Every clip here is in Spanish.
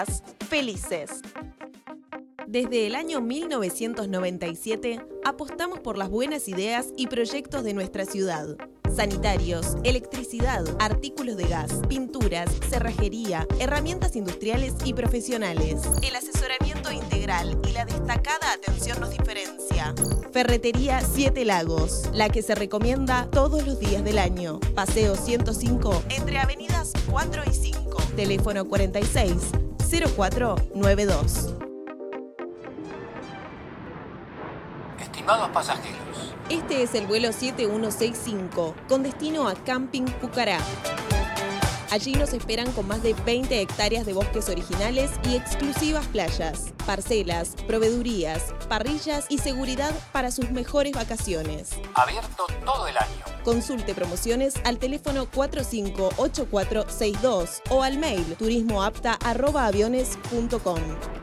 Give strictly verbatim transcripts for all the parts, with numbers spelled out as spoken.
felices. Desde el año mil novecientos noventa y siete apostamos por las buenas ideas y proyectos de nuestra ciudad. Sanitarios, electricidad, artículos de gas, pinturas, cerrajería, herramientas industriales y profesionales. El asesoramiento integral y la destacada atención nos diferencia. Ferretería Siete Lagos, la que se recomienda todos los días del año. Paseo ciento cinco, entre avenidas cuatro y cinco. Teléfono cuarenta y seis, cero cuatro noventa y dos. Estimados pasajeros, este es el vuelo siete uno seis cinco, con destino a Camping Pucará. Allí nos esperan con más de veinte hectáreas de bosques originales y exclusivas playas, parcelas, proveedurías, parrillas y seguridad para sus mejores vacaciones. Abierto todo el año. Consulte promociones al teléfono cuatro cinco ocho cuatro seis dos o al mail turismoapta arroba aviones punto com.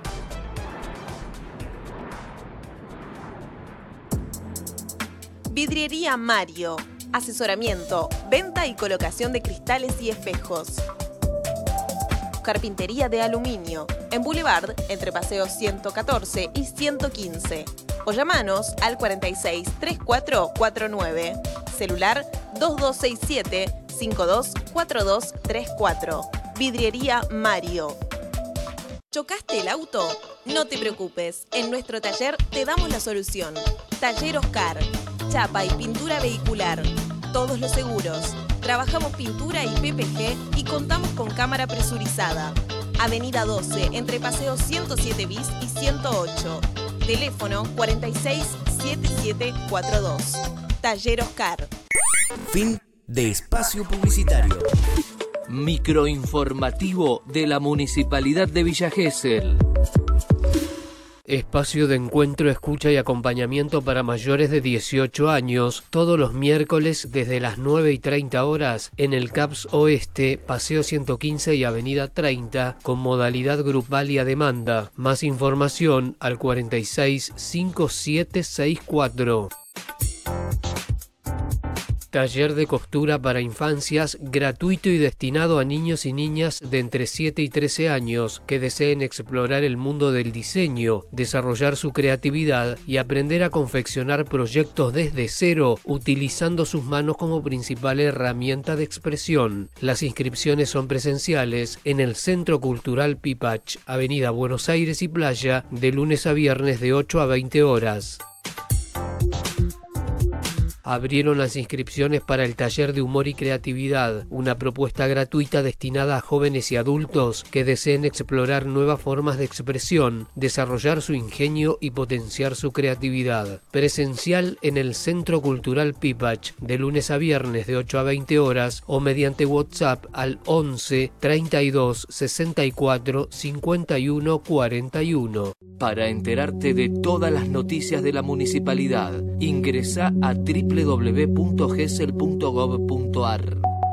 Vidriería Mario. Asesoramiento, venta y colocación de cristales y espejos. Carpintería de aluminio. En Boulevard, entre paseos ciento catorce y ciento quince. O llamanos al cuarenta y seis, treinta y cuatro cuarenta y nueve. Celular dos dos seis siete, cinco dos cuatro dos tres cuatro. Vidriería Mario. ¿Chocaste el auto? No te preocupes. En nuestro taller te damos la solución. Taller Oscar. Chapa y pintura vehicular. Todos los seguros. Trabajamos pintura y P P G y contamos con cámara presurizada. Avenida doce, entre paseos ciento siete bis y ciento ocho. Teléfono cuarenta y seis, setenta y siete cuarenta y dos. Taller Oscar. Fin de espacio publicitario. Microinformativo de la Municipalidad de Villa Gesell. Espacio de encuentro, escucha y acompañamiento para mayores de dieciocho años, todos los miércoles desde las nueve y treinta horas en el C A P S Oeste, Paseo ciento quince y Avenida treinta, con modalidad grupal y a demanda. Más información al cuarenta y seis, cincuenta y siete sesenta y cuatro. Taller de costura para infancias gratuito y destinado a niños y niñas de entre siete y trece años que deseen explorar el mundo del diseño, desarrollar su creatividad y aprender a confeccionar proyectos desde cero utilizando sus manos como principal herramienta de expresión. Las inscripciones son presenciales en el Centro Cultural Pipach, Avenida Buenos Aires y Playa, de lunes a viernes de ocho a veinte horas. Abrieron las inscripciones para el taller de humor y creatividad, una propuesta gratuita destinada a jóvenes y adultos que deseen explorar nuevas formas de expresión, desarrollar su ingenio y potenciar su creatividad. Presencial en el Centro Cultural Pipach, de lunes a viernes de ocho a veinte horas o mediante WhatsApp al once, treinta y dos, sesenta y cuatro, cincuenta y uno, cuarenta y uno. Para enterarte de todas las noticias de la municipalidad, ingresa a doble u doble u doble u punto gesell punto gob punto ar.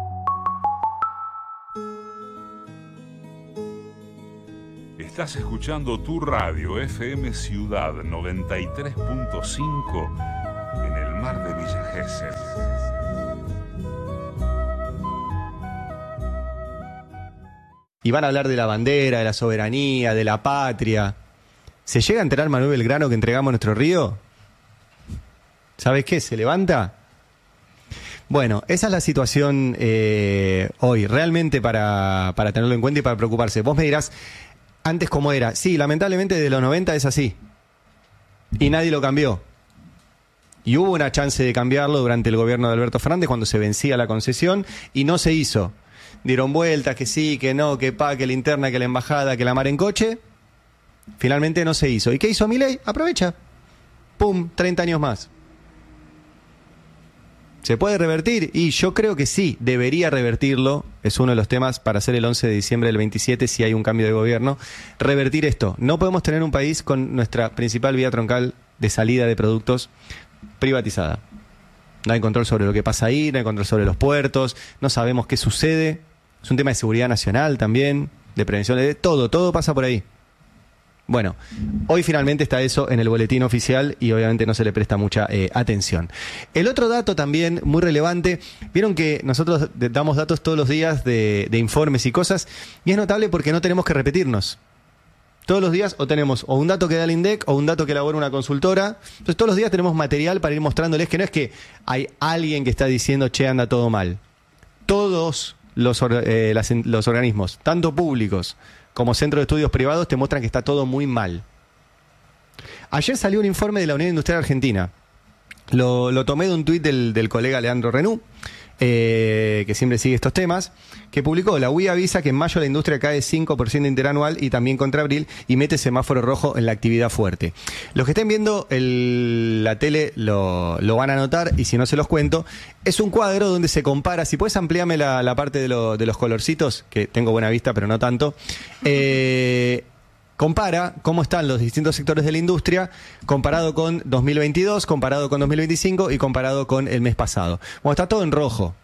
Estás escuchando tu radio F M Ciudad noventa y tres punto cinco en el mar de Villa Gesell. Y van a hablar de la bandera, de la soberanía, de la patria. ¿Se llega a enterar Manuel Belgrano que entregamos nuestro río? ¿Sabes qué? ¿Se levanta? Bueno, esa es la situación eh, hoy, realmente para, para tenerlo en cuenta y para preocuparse. Vos me dirás, ¿antes cómo era? Sí, lamentablemente desde los noventa es así. Y nadie lo cambió. Y hubo una chance de cambiarlo durante el gobierno de Alberto Fernández cuando se vencía la concesión y no se hizo. Dieron vueltas, que sí, que no, que pa, que la interna, que la embajada, que la mar en coche. Finalmente no se hizo. ¿Y qué hizo Milei? Aprovecha. Pum, treinta años más. ¿Se puede revertir? Y yo creo que sí, debería revertirlo. Es uno de los temas para hacer el once de diciembre del veintisiete si hay un cambio de gobierno. Revertir esto. No podemos tener un país con nuestra principal vía troncal de salida de productos privatizada. No hay control sobre lo que pasa ahí, no hay control sobre los puertos, no sabemos qué sucede. Es un tema de seguridad nacional también, de prevención, de todo, todo pasa por ahí. Bueno, hoy finalmente está eso en el boletín oficial y obviamente no se le presta mucha eh, atención. El otro dato también muy relevante, vieron que nosotros damos datos todos los días de, de informes y cosas, y es notable porque no tenemos que repetirnos. Todos los días o tenemos o un dato que da el INDEC o un dato que elabora una consultora. Entonces todos los días tenemos material para ir mostrándoles que no es que hay alguien que está diciendo, che, anda todo mal. Todos los, eh, las, los organismos, tanto públicos como centros de estudios privados, te muestran que está todo muy mal. Ayer salió un informe de la Unión Industrial Argentina. Lo, lo tomé de un tuit del, del colega Leandro Renú, eh, que siempre sigue estos temas, que publicó: la U I A avisa que en mayo la industria cae cinco por ciento interanual y también contra abril, y mete semáforo rojo en la actividad fuerte. Los que estén viendo el, la tele lo, lo van a notar, y si no se los cuento, es un cuadro donde se compara. Si puedes ampliarme la, la parte de, lo, de los colorcitos, que tengo buena vista pero no tanto. Eh... Compara cómo están los distintos sectores de la industria comparado con dos mil veintidós, comparado con dos mil veinticinco y comparado con el mes pasado. Bueno, está todo en rojo.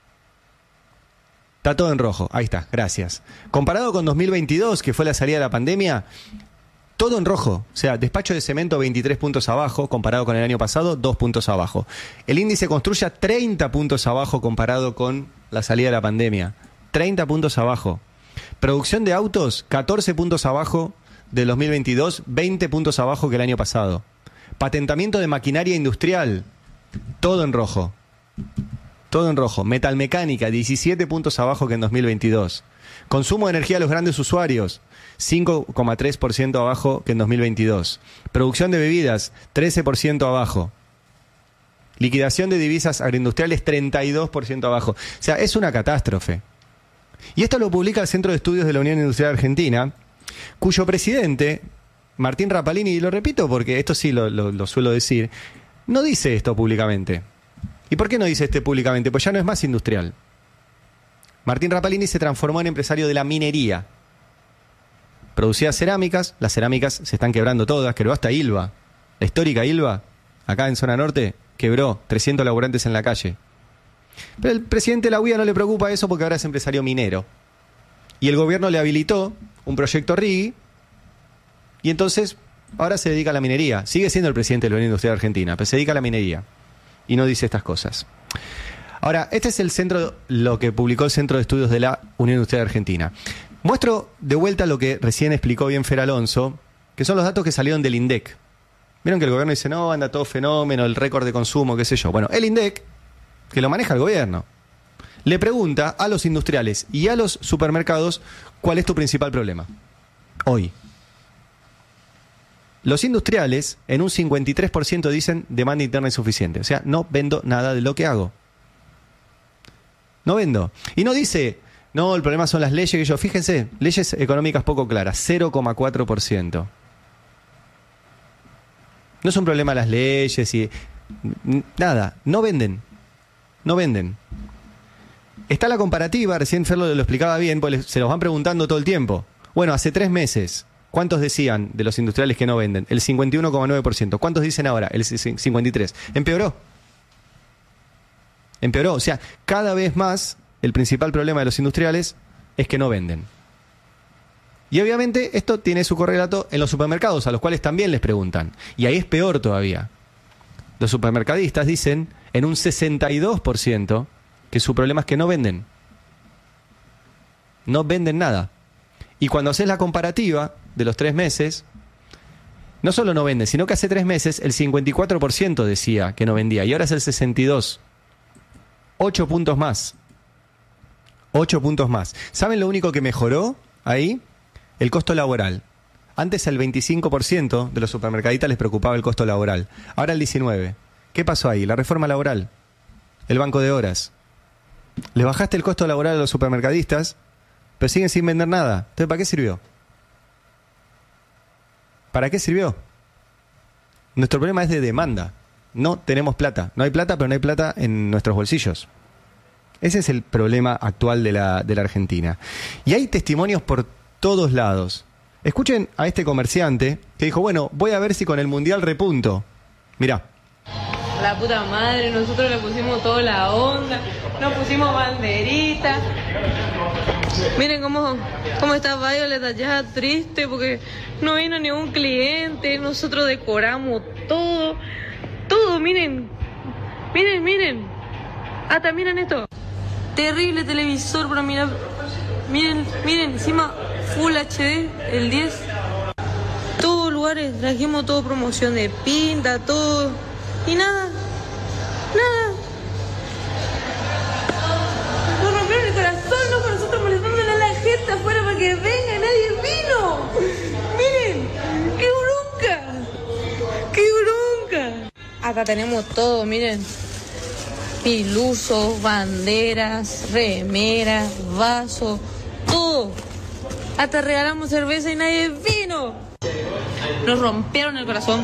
Está todo en rojo. Ahí está, gracias. Comparado con dos mil veintidós, que fue la salida de la pandemia, todo en rojo. O sea, despacho de cemento veintitrés puntos abajo, comparado con el año pasado, dos puntos abajo. El índice construya treinta puntos abajo comparado con la salida de la pandemia. treinta puntos abajo. Producción de autos, catorce puntos abajo del dos mil veintidós, veinte puntos abajo que el año pasado. Patentamiento de maquinaria industrial, todo en rojo. Todo en rojo. Metalmecánica, diecisiete puntos abajo que en dos mil veintidós. Consumo de energía de los grandes usuarios, cinco coma tres por ciento abajo que en dos mil veintidós. Producción de bebidas, trece por ciento abajo. Liquidación de divisas agroindustriales, treinta y dos por ciento abajo. O sea, es una catástrofe. Y esto lo publica el Centro de Estudios de la Unión Industrial Argentina, cuyo presidente, Martín Rapalini, y lo repito porque esto sí lo, lo, lo suelo decir, no dice esto públicamente. ¿Y por qué no dice esto públicamente? Pues ya no es más industrial. Martín Rapalini se transformó en empresario de la minería. Producía cerámicas, las cerámicas se están quebrando todas, quebró hasta Ilva. La histórica Ilva, acá en zona norte, quebró, trescientos laburantes en la calle. Pero el presidente de la U I A no le preocupa eso porque ahora es empresario minero. Y el gobierno le habilitó un proyecto RIGI y entonces ahora se dedica a la minería. Sigue siendo el presidente de la Unión Industrial Argentina, pero se dedica a la minería y no dice estas cosas. Ahora, este es el centro, lo que publicó el Centro de Estudios de la Unión Industrial Argentina. Muestro de vuelta lo que recién explicó bien Fer Alonso, que son los datos que salieron del INDEC. Vieron que el gobierno dice, no, anda todo fenómeno, el récord de consumo, qué sé yo. Bueno, el INDEC, que lo maneja el gobierno, le pregunta a los industriales y a los supermercados cuál es tu principal problema hoy. Los industriales en un cincuenta y tres por ciento dicen demanda interna insuficiente. O sea, no vendo nada de lo que hago. No vendo. Y no dice, no, el problema son las leyes que yo... Fíjense, leyes económicas poco claras, cero coma cuatro por ciento. No es un problema las leyes y... Nada, no venden. No venden. Está la comparativa, recién Fer lo, lo explicaba bien, porque se los van preguntando todo el tiempo. Bueno, hace tres meses, ¿cuántos decían de los industriales que no venden? El cincuenta y uno coma nueve por ciento. ¿Cuántos dicen ahora? El cincuenta y tres por ciento. Empeoró. Empeoró. O sea, cada vez más el principal problema de los industriales es que no venden. Y obviamente esto tiene su correlato en los supermercados, a los cuales también les preguntan. Y ahí es peor todavía. Los supermercadistas dicen en un sesenta y dos por ciento que su problema es que no venden. No venden nada. Y cuando haces la comparativa de los tres meses, no solo no venden, sino que hace tres meses el cincuenta y cuatro por ciento decía que no vendía y ahora es el sesenta y dos por ciento. Ocho puntos más. Ocho puntos más. ¿Saben lo único que mejoró ahí? El costo laboral. Antes el veinticinco por ciento de los supermercadistas les preocupaba el costo laboral. Ahora el diecinueve por ciento. ¿Qué pasó ahí? La reforma laboral. El banco de horas. Les bajaste el costo laboral a los supermercadistas, pero siguen sin vender nada. Entonces, ¿para qué sirvió? ¿Para qué sirvió? Nuestro problema es de demanda. No tenemos plata. No hay plata, pero no hay plata en nuestros bolsillos. Ese es el problema actual de la, de la Argentina. Y hay testimonios por todos lados. Escuchen a este comerciante que dijo, bueno, voy a ver si con el Mundial repunto. Mirá. La puta madre, nosotros le pusimos toda la onda, nos pusimos banderitas. Miren cómo, cómo está Violeta ya triste porque no vino ni un cliente, nosotros decoramos todo, todo, miren, miren, miren, hasta miren esto. Terrible televisor para mirar, miren, miren, encima Full H D, el diez. lugares, trajimos todo promoción de pinta, todo, y nada, nada. Nos rompieron el corazón, no, con nosotros molestándole a la gente afuera para que venga, nadie vino. Miren, qué bronca, qué bronca. Acá tenemos todo, miren. Pilusos, banderas, remeras, vasos, todo. Hasta regalamos cerveza y nadie vino. Nos rompieron el corazón.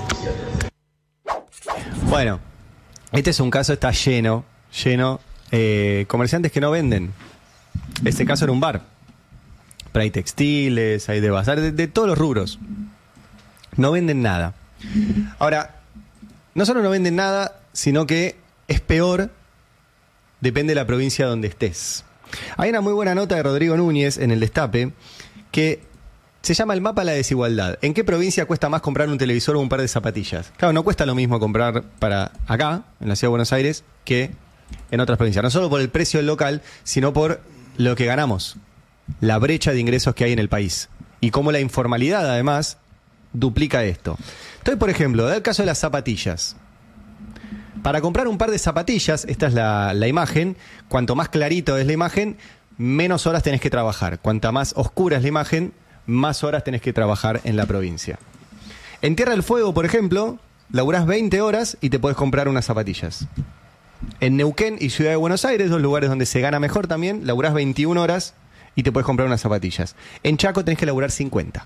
Bueno, este es un caso, está lleno, lleno. Eh, comerciantes que no venden. Este caso era un bar. Pero hay textiles, hay de bazar, de, de todos los rubros. No venden nada. Ahora, no solo no venden nada, sino que es peor, depende de la provincia donde estés. Hay una muy buena nota de Rodrigo Núñez en El Destape que se llama El mapa de la desigualdad. ¿En qué provincia cuesta más comprar un televisor o un par de zapatillas? Claro, no cuesta lo mismo comprar para acá, en la ciudad de Buenos Aires, que en otras provincias. No solo por el precio del local, sino por lo que ganamos, la brecha de ingresos que hay en el país y cómo la informalidad, además, duplica esto. Entonces, por ejemplo, da el caso de las zapatillas. Para comprar un par de zapatillas, esta es la, la imagen, cuanto más clarito es la imagen, menos horas tenés que trabajar. Cuanta más oscura es la imagen, más horas tenés que trabajar en la provincia. En Tierra del Fuego, por ejemplo, laburás veinte horas y te podés comprar unas zapatillas. En Neuquén y Ciudad de Buenos Aires, dos lugares donde se gana mejor también, laburás veintiuna horas y te podés comprar unas zapatillas. En Chaco tenés que laburar cincuenta.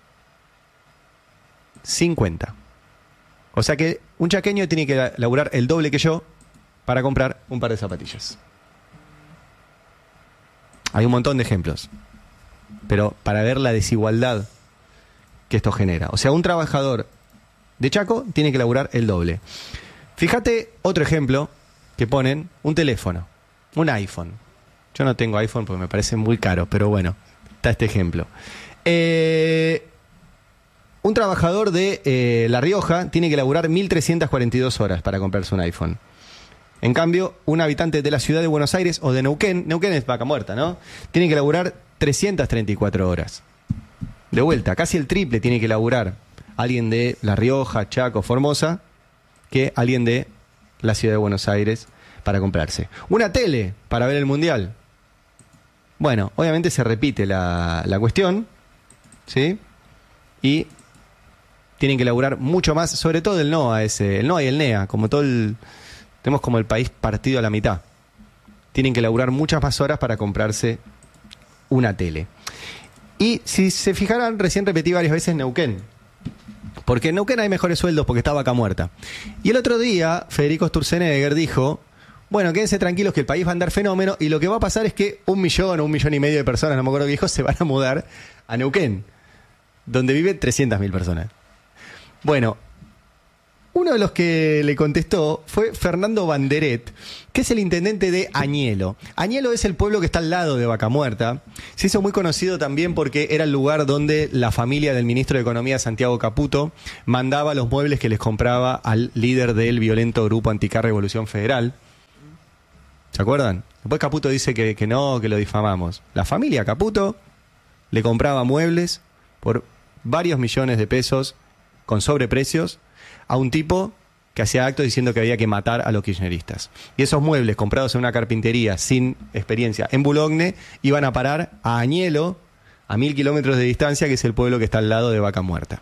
cincuenta. O sea que un chaqueño tiene que laburar el doble que yo para comprar un par de zapatillas. Hay un montón de ejemplos, pero para ver la desigualdad que esto genera. O sea, un trabajador de Chaco tiene que laburar el doble. Fíjate otro ejemplo que ponen, un teléfono, un iPhone. Yo no tengo iPhone porque me parece muy caro, pero bueno, está este ejemplo. Eh... Un trabajador de eh, La Rioja tiene que laburar mil trescientas cuarenta y dos horas para comprarse un iPhone. En cambio, un habitante de la ciudad de Buenos Aires o de Neuquén, Neuquén es vaca muerta, ¿no? Tiene que laburar trescientas treinta y cuatro horas. De vuelta, casi el triple tiene que laburar alguien de La Rioja, Chaco, Formosa, que alguien de la ciudad de Buenos Aires para comprarse. Una tele para ver el Mundial. Bueno, obviamente se repite la, la cuestión, ¿sí? Y tienen que laburar mucho más, sobre todo el NOA ese, el NOA y el NEA, como todo el, tenemos como el país partido a la mitad. Tienen que laburar muchas más horas para comprarse una tele. Y si se fijaran, recién repetí varias veces Neuquén, porque en Neuquén hay mejores sueldos porque está vaca muerta. Y el otro día Federico Sturzenegger dijo, bueno, quédense tranquilos que el país va a andar fenómeno y lo que va a pasar es que un millón o un millón y medio de personas, no me acuerdo viejos, se van a mudar a Neuquén, donde viven trescientas mil personas. Bueno, uno de los que le contestó fue Fernando Banderet, que es el intendente de Añelo. Añelo es el pueblo que está al lado de Vaca Muerta. Se hizo muy conocido también porque era el lugar donde la familia del ministro de Economía, Santiago Caputo, mandaba los muebles que les compraba al líder del violento grupo Anticar Revolución Federal. ¿Se acuerdan? Después Caputo dice que, que no, que lo difamamos. La familia Caputo le compraba muebles por varios millones de pesos con sobreprecios a un tipo que hacía actos diciendo que había que matar a los kirchneristas. Y esos muebles comprados en una carpintería sin experiencia en Boulogne iban a parar a Añelo, a mil kilómetros de distancia, que es el pueblo que está al lado de Vaca Muerta.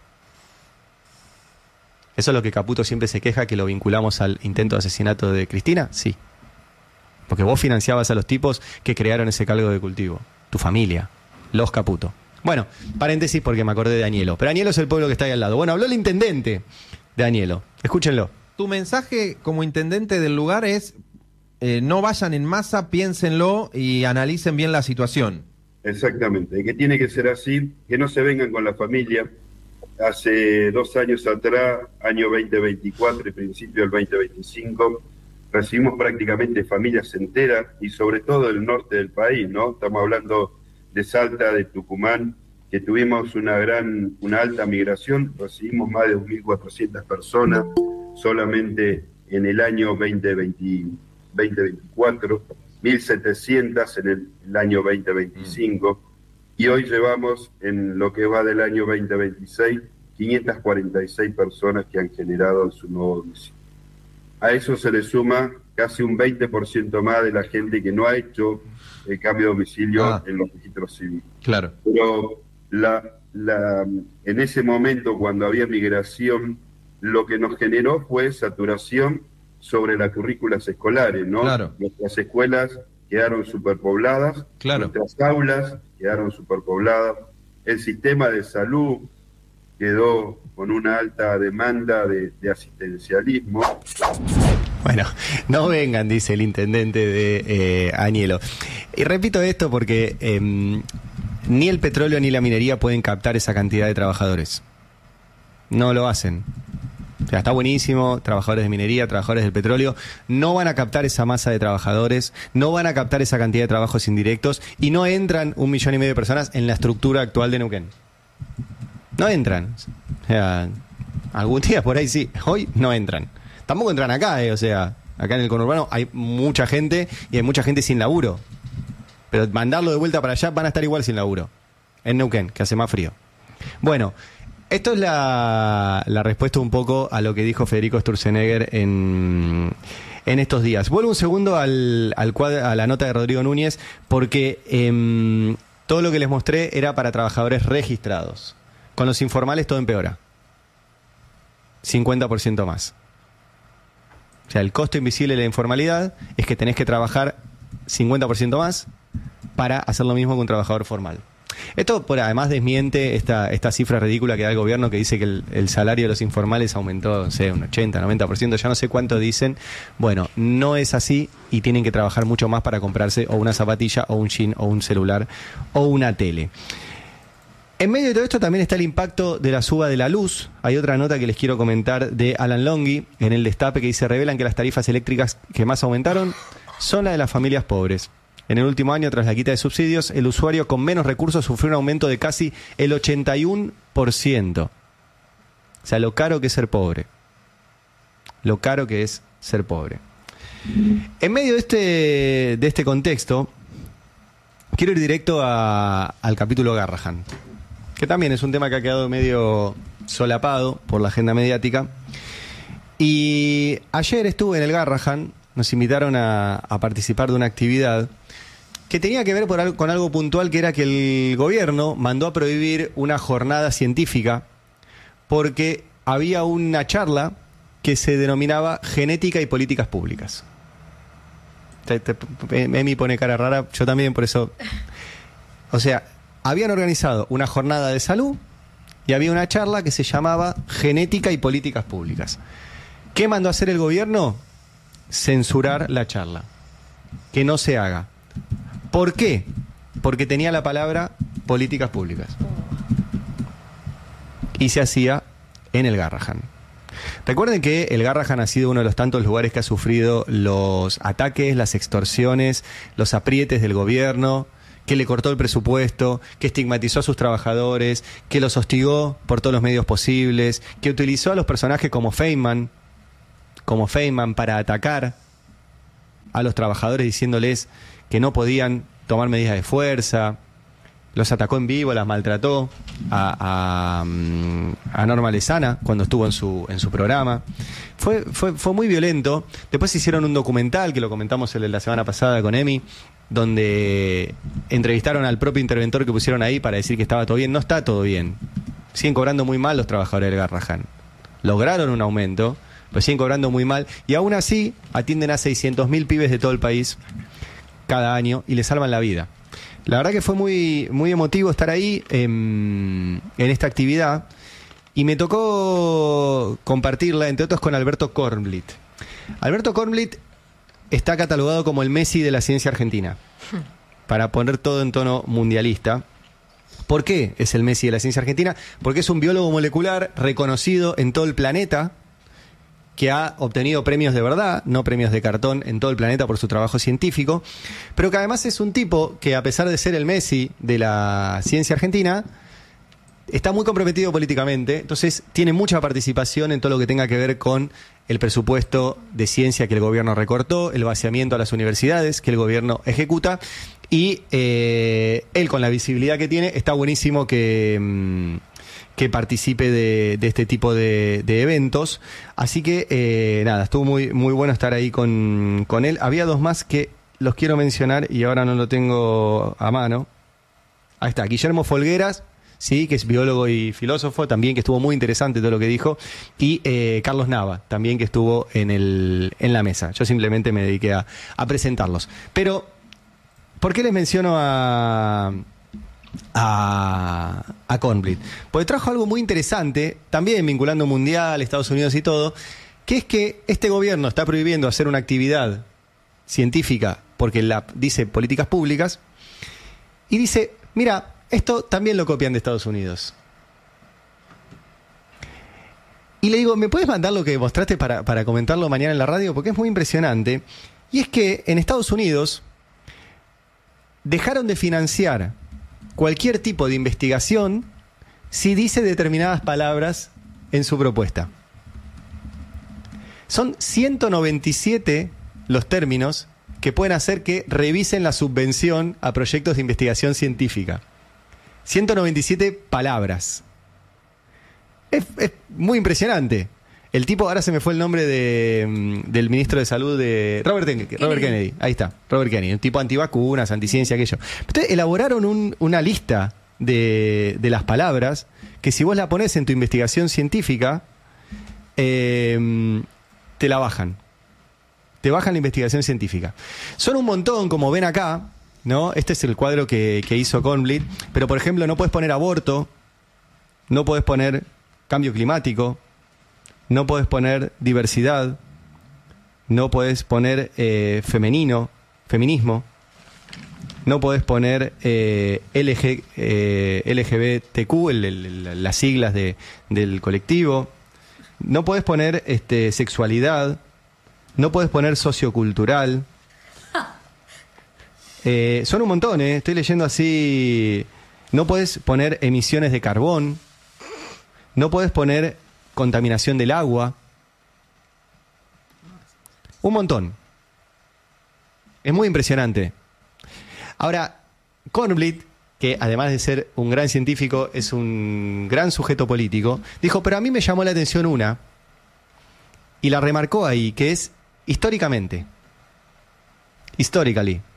¿Eso es lo que Caputo siempre se queja, que lo vinculamos al intento de asesinato de Cristina? Sí. Porque vos financiabas a los tipos que crearon ese caldo de cultivo. Tu familia, los Caputo. Bueno, paréntesis porque me acordé de Añelo. Pero Añelo es el pueblo que está ahí al lado. Bueno, habló el intendente de Añelo. Escúchenlo. Tu mensaje como intendente del lugar es eh, no vayan en masa, piénsenlo y analicen bien la situación. Exactamente, que tiene que ser así, que no se vengan con la familia. Hace dos años atrás, año veinte veinticuatro y principio del veinte veinticinco, recibimos prácticamente familias enteras y sobre todo del norte del país, ¿no? Estamos hablando de Salta, de Tucumán, que tuvimos una gran, una alta migración, recibimos más de mil cuatrocientas personas solamente en el año veinte veinticuatro, mil setecientas en el, el año veinte veinticinco, y hoy llevamos en lo que va del año veinte veintiséis quinientas cuarenta y seis personas que han generado en su nuevo domicilio. A eso se le suma casi un veinte por ciento más de la gente que no ha hecho el cambio de domicilio ah. en los registros civiles. Claro. Pero la, la, en ese momento, cuando había migración, lo que nos generó fue saturación sobre las currículas escolares, ¿no? Claro. Nuestras escuelas quedaron superpobladas, claro. nuestras aulas quedaron superpobladas, el sistema de salud quedó con una alta demanda de, de asistencialismo. Bueno, no vengan, dice el intendente de eh, Añelo. Y repito esto porque eh, ni el petróleo ni la minería pueden captar esa cantidad de trabajadores. No lo hacen. O sea, está buenísimo, trabajadores de minería, trabajadores del petróleo, no van a captar esa masa de trabajadores, no van a captar esa cantidad de trabajos indirectos y no entran un millón y medio de personas en la estructura actual de Neuquén. No entran. O sea, algún día por ahí sí, hoy no entran. Tampoco entran acá, eh, o sea, acá en el conurbano hay mucha gente y hay mucha gente sin laburo. Pero mandarlo de vuelta para allá van a estar igual sin laburo. En Neuquén, que hace más frío. Bueno, esto es la, la respuesta un poco a lo que dijo Federico Sturzenegger en, en estos días. Vuelvo un segundo al, al cuadro, a la nota de Rodrigo Núñez, porque eh, todo lo que les mostré era para trabajadores registrados. Con los informales todo empeora. cincuenta por ciento más. O sea, el costo invisible de la informalidad es que tenés que trabajar cincuenta por ciento más para hacer lo mismo que un trabajador formal. Esto por además desmiente esta, esta cifra ridícula que da el gobierno que dice que el, el salario de los informales aumentó, no sé, un ochenta, noventa por ciento, ya no sé cuánto dicen. Bueno, no es así y tienen que trabajar mucho más para comprarse o una zapatilla o un jean o un celular o una tele. En medio de todo esto también está el impacto de la suba de la luz. Hay otra nota que les quiero comentar de Alan Longhi en el Destape que dice: revelan que las tarifas eléctricas que más aumentaron son las de las familias pobres. En el último año, tras la quita de subsidios, el usuario con menos recursos sufrió un aumento de casi el ochenta y uno por ciento. O sea, lo caro que es ser pobre. Lo caro que es ser pobre. En medio de este, de este contexto, quiero ir directo a, al capítulo Garrahan, que también es un tema que ha quedado medio solapado por la agenda mediática. Y ayer estuve en el Garrahan, nos invitaron a, a participar de una actividad que tenía que ver por algo, con algo puntual, que era que el gobierno mandó a prohibir una jornada científica porque había una charla que se denominaba Genética y Políticas Públicas. Te, te, Emi pone cara rara, yo también, por eso. O sea, habían organizado una jornada de salud y había una charla que se llamaba Genética y Políticas Públicas. ¿Qué mandó a hacer el gobierno? Censurar la charla. Que no se haga. ¿Por qué? Porque tenía la palabra políticas públicas. Y se hacía en el Garrahan. Recuerden que el Garrahan ha sido uno de los tantos lugares que ha sufrido los ataques, las extorsiones, los aprietes del gobierno, que le cortó el presupuesto, que estigmatizó a sus trabajadores, que los hostigó por todos los medios posibles, que utilizó a los personajes como Feynman, como Feynman para atacar a los trabajadores diciéndoles que no podían tomar medidas de fuerza. Los atacó en vivo, las maltrató a, a, a Norma Lezana cuando estuvo en su, en su programa. Fue, fue, fue muy violento. Después hicieron un documental, que lo comentamos la semana pasada con Emi, donde entrevistaron al propio interventor que pusieron ahí para decir que estaba todo bien. No está todo bien. Siguen cobrando muy mal los trabajadores del Garrahan. Lograron un aumento, pero siguen cobrando muy mal. Y aún así atienden a seiscientos mil pibes de todo el país cada año y les salvan la vida. La verdad que fue muy, muy emotivo estar ahí en, en esta actividad y me tocó compartirla, entre otros, con Alberto Kornblit. Alberto Kornblit está catalogado como el Messi de la ciencia argentina, para poner todo en tono mundialista. ¿Por qué es el Messi de la ciencia argentina? Porque es un biólogo molecular reconocido en todo el planeta, que ha obtenido premios de verdad, no premios de cartón, en todo el planeta por su trabajo científico, pero que además es un tipo que, a pesar de ser el Messi de la ciencia argentina, está muy comprometido políticamente, entonces tiene mucha participación en todo lo que tenga que ver con el presupuesto de ciencia que el gobierno recortó, el vaciamiento a las universidades que el gobierno ejecuta, y eh, él, con la visibilidad que tiene, está buenísimo que... Mmm, que participe de, de este tipo de, de eventos. Así que, eh, nada, estuvo muy, muy bueno estar ahí con, con él. Había dos más que los quiero mencionar y ahora no lo tengo a mano. Ahí está, Guillermo Folgueras, sí, que es biólogo y filósofo, también que estuvo muy interesante todo lo que dijo. Y eh, Carlos Nava, también que estuvo en, el, en la mesa. Yo simplemente me dediqué a, a presentarlos. Pero, ¿por qué les menciono a... a, a Kornblit? Porque trajo algo muy interesante, también vinculando Mundial, Estados Unidos y todo, que es que este gobierno está prohibiendo hacer una actividad científica porque la, dice políticas públicas, y dice, mira, esto también lo copian de Estados Unidos. Y le digo, ¿me puedes mandar lo que mostraste para, para comentarlo mañana en la radio? Porque es muy impresionante. Y es que en Estados Unidos dejaron de financiar cualquier tipo de investigación si dice determinadas palabras en su propuesta. Son ciento noventa y siete los términos que pueden hacer que revisen la subvención a proyectos de investigación científica. ciento noventa y siete palabras. Es, es muy impresionante. El tipo, ahora se me fue el nombre de, del ministro de Salud de Robert, Kennedy. Robert Kennedy. Ahí está, Robert Kennedy, un tipo antivacunas, anticiencia, aquello. Entonces elaboraron un, una lista de, de las palabras que si vos la ponés en tu investigación científica, eh, te la bajan. Te bajan la investigación científica. Son un montón, como ven acá, ¿no? Este es el cuadro que, que hizo Kornblit, pero por ejemplo no puedes poner aborto, no puedes poner cambio climático, no podés poner diversidad, no podés poner eh, femenino, feminismo, no podés poner eh, L G, eh, L G B T Q, el, el, las siglas de, del colectivo, no podés poner este, sexualidad, no podés poner sociocultural. Eh, son un montón, eh. Estoy leyendo así. No podés poner emisiones de carbón, no podés poner contaminación del agua. Un montón. Es muy impresionante. Ahora, Kornblit, que además de ser un gran científico, es un gran sujeto político, dijo, pero a mí me llamó la atención una, y la remarcó ahí, que es históricamente. Historically.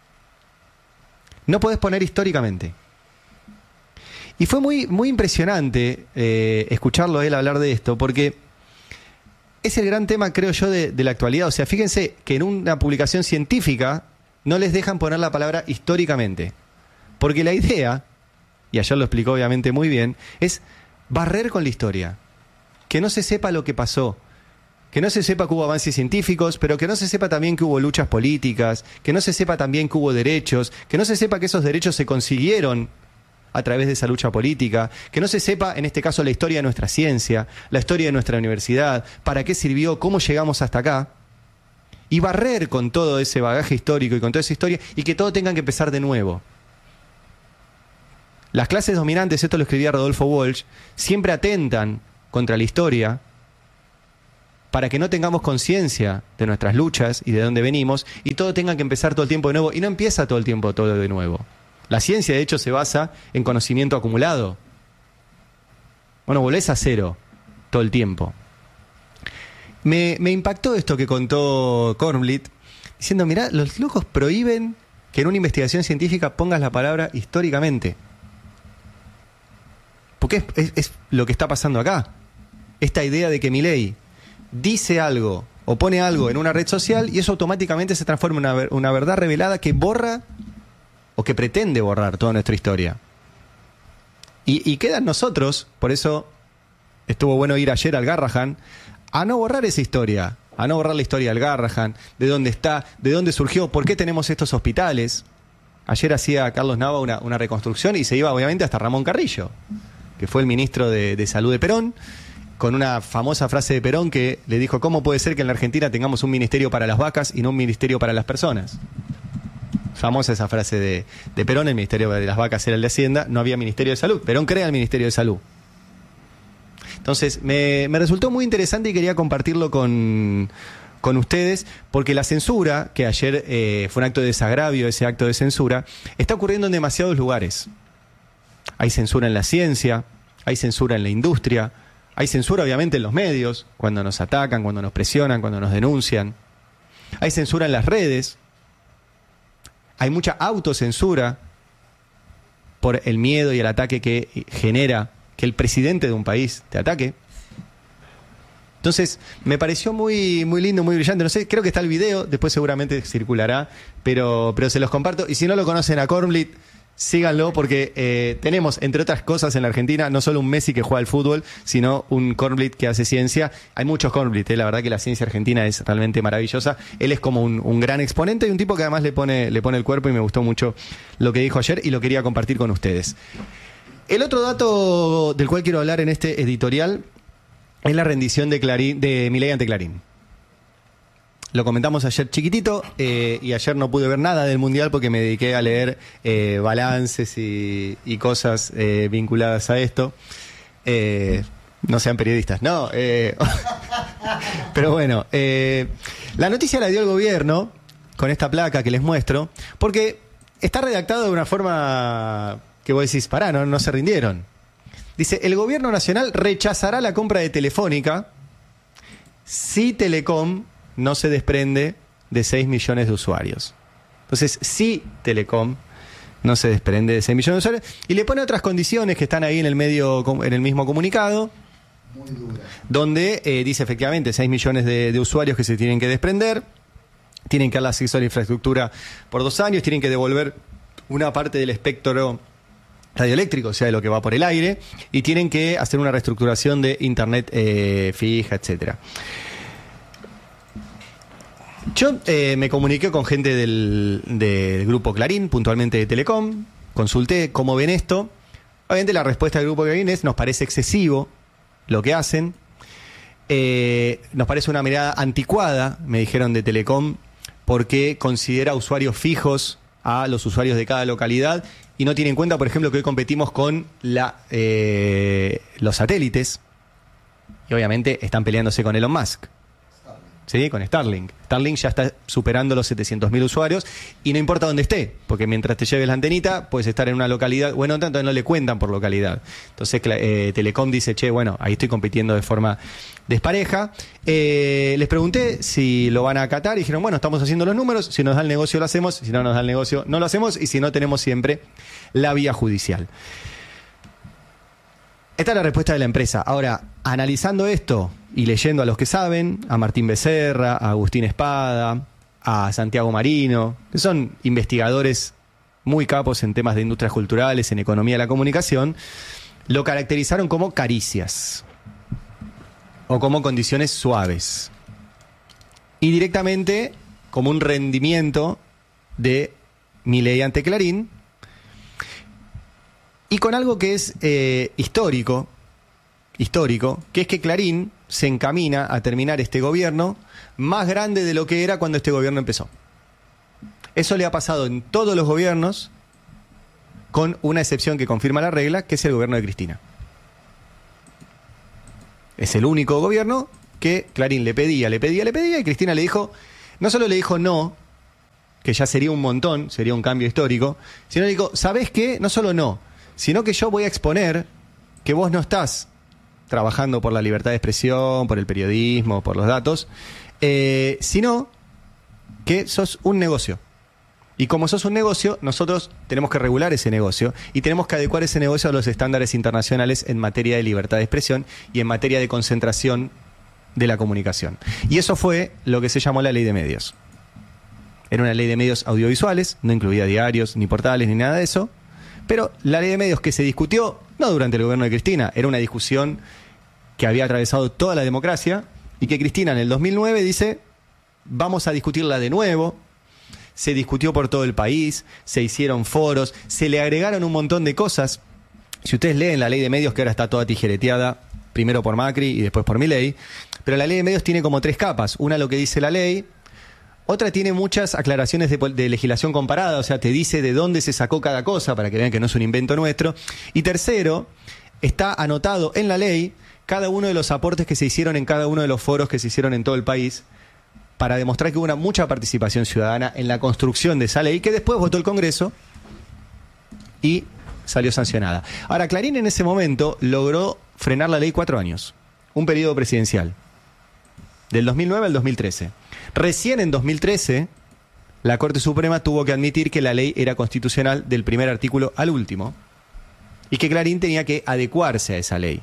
No podés poner históricamente. Y fue muy, muy impresionante eh, escucharlo a él hablar de esto, porque es el gran tema, creo yo, de, de la actualidad. O sea, fíjense que en una publicación científica no les dejan poner la palabra históricamente. Porque la idea, y ayer lo explicó obviamente muy bien, es barrer con la historia. Que no se sepa lo que pasó. Que no se sepa que hubo avances científicos, pero que no se sepa también que hubo luchas políticas, que no se sepa también que hubo derechos, que no se sepa que esos derechos se consiguieron a través de esa lucha política, que no se sepa, en este caso, la historia de nuestra ciencia, la historia de nuestra universidad, para qué sirvió, cómo llegamos hasta acá, y barrer con todo ese bagaje histórico y con toda esa historia, y que todo tengan que empezar de nuevo. Las clases dominantes, esto lo escribía Rodolfo Walsh, siempre atentan contra la historia, para que no tengamos conciencia de nuestras luchas y de dónde venimos, y todo tenga que empezar todo el tiempo de nuevo, y no empieza todo el tiempo todo de nuevo. La ciencia, de hecho, se basa en conocimiento acumulado. Bueno, volvés a cero todo el tiempo. Me, me impactó esto que contó Kornblit, diciendo, mirá, los locos prohíben que en una investigación científica pongas la palabra históricamente. Porque es, es, es lo que está pasando acá. Esta idea de que Milei dice algo o pone algo en una red social y eso automáticamente se transforma en una, una verdad revelada que borra o que pretende borrar toda nuestra historia. Y, y quedan nosotros, por eso estuvo bueno ir ayer al Garrahan, a no borrar esa historia, a no borrar la historia del Garrahan, de dónde está, de dónde surgió, por qué tenemos estos hospitales. Ayer hacía Carlos Nava una, una reconstrucción y se iba obviamente hasta Ramón Carrillo, que fue el ministro de, de Salud de Perón, con una famosa frase de Perón que le dijo, ¿cómo puede ser que en la Argentina tengamos un ministerio para las vacas y no un ministerio para las personas? Famosa esa frase de, de Perón, el ministerio de las vacas era el de Hacienda, no había ministerio de salud. Perón crea el ministerio de salud. Entonces, me, me resultó muy interesante y quería compartirlo con, con ustedes, porque la censura, que ayer eh, fue un acto de desagravio, ese acto de censura, está ocurriendo en demasiados lugares. Hay censura en la ciencia, hay censura en la industria, hay censura obviamente en los medios, cuando nos atacan, cuando nos presionan, cuando nos denuncian. Hay censura en las redes, hay mucha autocensura por el miedo y el ataque que genera que el presidente de un país te ataque. Entonces, me pareció muy, muy lindo, muy brillante. No sé, creo que está el video, después seguramente circulará, pero, pero se los comparto. Y si no lo conocen a Kornblit, síganlo, porque eh, tenemos, entre otras cosas, en la Argentina, no solo un Messi que juega al fútbol, sino un Kornblit que hace ciencia. Hay muchos Kornblit, eh, la verdad que la ciencia argentina es realmente maravillosa. Él es como un, un gran exponente y un tipo que además le pone, le pone el cuerpo, y me gustó mucho lo que dijo ayer y lo quería compartir con ustedes. El otro dato del cual quiero hablar en este editorial es la rendición de, Clarín, de Milei ante Clarín. Lo comentamos ayer chiquitito, eh, y ayer no pude ver nada del Mundial porque me dediqué a leer eh, balances y, y cosas eh, vinculadas a esto. Eh, no sean periodistas, no. Eh, pero bueno, eh, la noticia la dio el gobierno con esta placa que les muestro, porque está redactado de una forma que vos decís, pará, no, no se rindieron. Dice, el gobierno nacional rechazará la compra de Telefónica si Telecom no se desprende de seis millones de usuarios. Entonces, si Telecom no se desprende de seis millones de usuarios, y le pone otras condiciones que están ahí en el medio, en el mismo comunicado, muy dura, donde eh, dice efectivamente seis millones de, de usuarios que se tienen que desprender, tienen que darle acceso a la infraestructura por dos años, tienen que devolver una parte del espectro radioeléctrico, o sea, de lo que va por el aire, y tienen que hacer una reestructuración de internet eh, fija, etcétera. Yo eh, me comuniqué con gente del, del grupo Clarín, puntualmente de Telecom, consulté cómo ven esto. Obviamente la respuesta del grupo Clarín es: nos parece excesivo lo que hacen, eh, nos parece una mirada anticuada, me dijeron de Telecom, porque considera usuarios fijos a los usuarios de cada localidad y no tiene en cuenta, por ejemplo, que hoy competimos con la, eh, los satélites, y obviamente están peleándose con Elon Musk. ¿Sí? Con Starlink. Starlink ya está superando los setecientos mil usuarios, y no importa dónde esté, porque mientras te lleves la antenita, puedes estar en una localidad, bueno, tanto no le cuentan por localidad. Entonces eh, Telecom dice, che, bueno, ahí estoy compitiendo de forma despareja. Eh, les pregunté si lo van a acatar y dijeron, bueno, estamos haciendo los números, si nos da el negocio lo hacemos, si no nos da el negocio no lo hacemos, y si no, tenemos siempre la vía judicial. Esta es la respuesta de la empresa. Ahora, analizando esto y leyendo a los que saben, a Martín Becerra, a Agustín Espada, a Santiago Marino, que son investigadores muy capos en temas de industrias culturales, en economía de la comunicación, lo caracterizaron como caricias o como condiciones suaves, y directamente como un rendimiento de Milei ante Clarín, y con algo que es eh, histórico, histórico, que es que Clarín se encamina a terminar este gobierno más grande de lo que era cuando este gobierno empezó. Eso le ha pasado en todos los gobiernos, con una excepción que confirma la regla, que es el gobierno de Cristina. Es el único gobierno que Clarín le pedía, le pedía, le pedía, y Cristina le dijo, no solo le dijo no, que ya sería un montón, sería un cambio histórico, sino le dijo, ¿sabés qué? No solo no, sino que yo voy a exponer que vos no estás trabajando por la libertad de expresión, por el periodismo, por los datos, eh, sino que sos un negocio. Y como sos un negocio, nosotros tenemos que regular ese negocio y tenemos que adecuar ese negocio a los estándares internacionales en materia de libertad de expresión y en materia de concentración de la comunicación. Y eso fue lo que se llamó la Ley de Medios. Era una ley de medios audiovisuales, no incluía diarios, ni portales, ni nada de eso. Pero la ley de medios que se discutió, no durante el gobierno de Cristina, era una discusión que había atravesado toda la democracia, y que Cristina en el dos mil nueve dice, vamos a discutirla de nuevo. Se discutió por todo el país, se hicieron foros, se le agregaron un montón de cosas. Si ustedes leen la ley de medios, que ahora está toda tijereteada, primero por Macri y después por Milei, pero la ley de medios tiene como tres capas. Una, lo que dice la ley. Otra tiene muchas aclaraciones de, de legislación comparada, o sea, te dice de dónde se sacó cada cosa para que vean que no es un invento nuestro. Y tercero, está anotado en la ley cada uno de los aportes que se hicieron en cada uno de los foros que se hicieron en todo el país, para demostrar que hubo una mucha participación ciudadana en la construcción de esa ley, que después votó el Congreso y salió sancionada. Ahora, Clarín en ese momento logró frenar la ley cuatro años, un periodo presidencial, del dos mil nueve al dos mil trece. Recién en dos mil trece, la Corte Suprema tuvo que admitir que la ley era constitucional del primer artículo al último y que Clarín tenía que adecuarse a esa ley.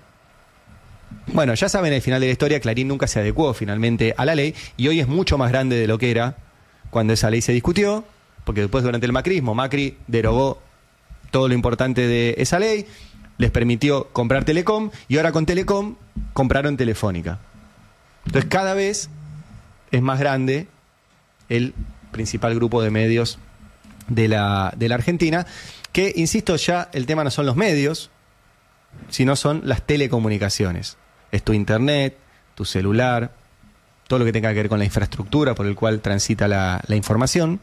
Bueno, ya saben, al final de la historia, Clarín nunca se adecuó finalmente a la ley y hoy es mucho más grande de lo que era cuando esa ley se discutió, porque después durante el macrismo, Macri derogó todo lo importante de esa ley, les permitió comprar Telecom y ahora con Telecom compraron Telefónica. Entonces cada vez es más grande el principal grupo de medios de la, de la Argentina, que, insisto, ya el tema no son los medios, sino son las telecomunicaciones. Es tu internet, tu celular, todo lo que tenga que ver con la infraestructura por el cual transita la, la información.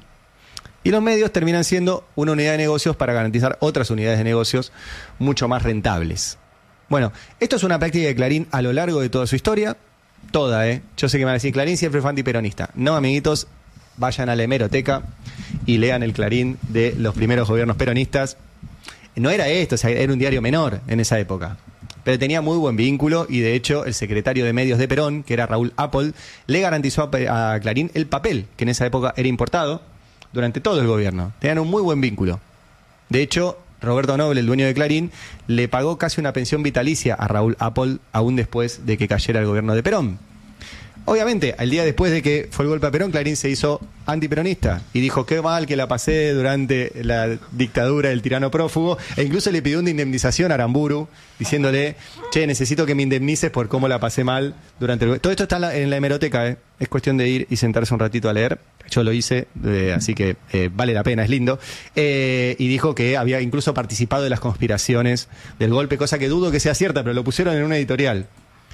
Y los medios terminan siendo una unidad de negocios para garantizar otras unidades de negocios mucho más rentables. Bueno, esto es una práctica de Clarín a lo largo de toda su historia. Toda, ¿eh? Yo sé que me van a decir, Clarín siempre fue antiperonista. No, amiguitos, vayan a la hemeroteca y lean el Clarín de los primeros gobiernos peronistas. No era esto, o sea, era un diario menor en esa época, pero tenía muy buen vínculo y de hecho el secretario de medios de Perón, que era Raúl Apple, le garantizó a, a Clarín el papel, que en esa época era importado, durante todo el gobierno. Tenían un muy buen vínculo. De hecho, Roberto Noble, el dueño de Clarín, le pagó casi una pensión vitalicia a Raúl Apple aún después de que cayera el gobierno de Perón. Obviamente, al día después de que fue el golpe a Perón, Clarín se hizo antiperonista y dijo qué mal que la pasé durante la dictadura del tirano prófugo, e incluso le pidió una indemnización a Aramburu, diciéndole, che, necesito que me indemnices por cómo la pasé mal durante el... Todo esto está en la, en la hemeroteca, ¿eh? Es cuestión de ir y sentarse un ratito a leer. Yo lo hice, eh, así que eh, vale la pena, es lindo. Eh, y dijo que había incluso participado de las conspiraciones del golpe, cosa que dudo que sea cierta, pero lo pusieron en una editorial.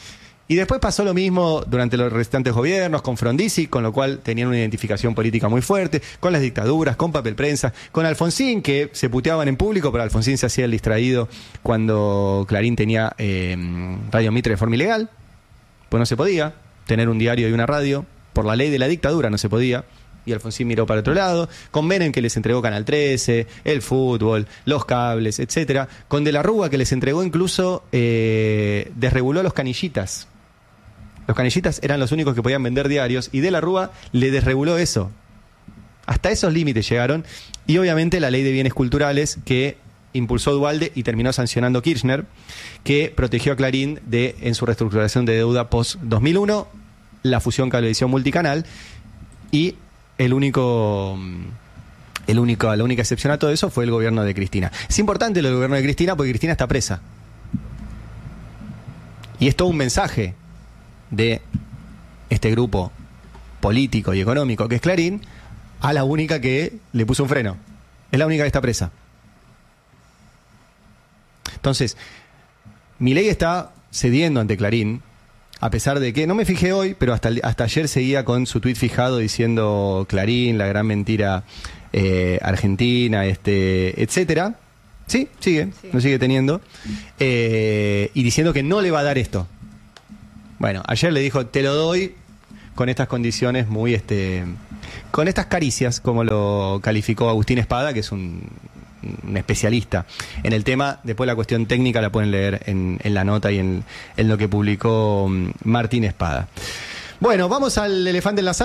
Y después pasó lo mismo durante los restantes gobiernos, con Frondizi, con lo cual tenían una identificación política muy fuerte, con las dictaduras, con Papel Prensa, con Alfonsín, que se puteaban en público, pero Alfonsín se hacía el distraído cuando Clarín tenía eh, Radio Mitre de forma ilegal, pues no se podía tener un diario y una radio, por la ley de la dictadura no se podía, y Alfonsín miró para otro lado, con Menem, que les entregó Canal trece, el fútbol, los cables, etcétera, con De la Rúa, que les entregó incluso, eh, desreguló los canillitas. Los canillitas eran los únicos que podían vender diarios y De la Rúa le desreguló eso. Hasta esos límites llegaron. Y obviamente la ley de bienes culturales que impulsó Duhalde y terminó sancionando Kirchner, que protegió a Clarín de, en su reestructuración de deuda post dos mil uno, la fusión cablevisión multicanal y el único... El único, la única excepción a todo eso fue el gobierno de Cristina. Es importante lo del gobierno de Cristina porque Cristina está presa. Y es todo un mensaje de este grupo político y económico que es Clarín a la única que le puso un freno. Es la única que está presa. Entonces, Milei está cediendo ante Clarín, a pesar de que, no me fijé hoy, pero hasta, hasta ayer seguía con su tuit fijado diciendo Clarín, la gran mentira eh, argentina, este, etcétera. Sí, sigue, sí. Lo sigue teniendo. Eh, y diciendo que no le va a dar esto. Bueno, ayer le dijo, te lo doy con estas condiciones muy, este, con estas caricias, como lo calificó Agustín Espada, que es un, un especialista en el tema. Después la cuestión técnica la pueden leer en, en la nota y en, en lo que publicó Martín Espada. Bueno, vamos al elefante en la sala.